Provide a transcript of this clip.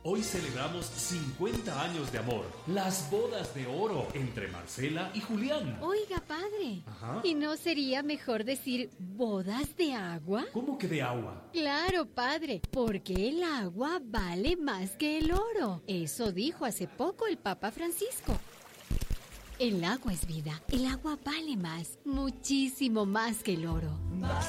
Hoy celebramos 50 años de amor, las bodas de oro entre Marcela y Julián. Oiga, padre. Ajá. ¿Y no sería mejor decir bodas de agua? ¿Cómo que de agua? Claro, padre, porque el agua vale más que el oro. Eso dijo hace poco el Papa Francisco. El agua es vida. El agua vale más, muchísimo más que el oro. Más